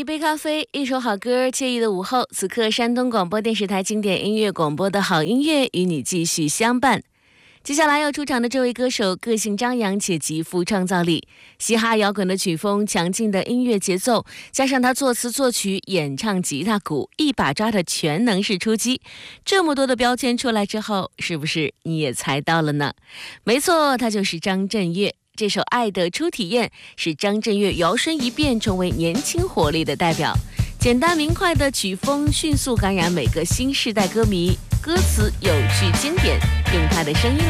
一杯咖啡，一首好歌，惬意的午后。此刻，山东广播电视台经典音乐广播的好音乐与你继续相伴。接下来要出场的这位歌手，个性张扬且极富创造力，嘻哈摇滚的曲风，强劲的音乐节奏，加上他作词作曲、演唱、吉他、鼓，一把抓的全能式出击。这么多的标签出来之后，是不是你也猜到了呢？没错，他就是张震岳。这首《爱的初体验》是张震岳摇身一变成为年轻活力的代表，简单明快的曲风迅速感染每个新世代歌迷，歌词有趣经典，用他的声音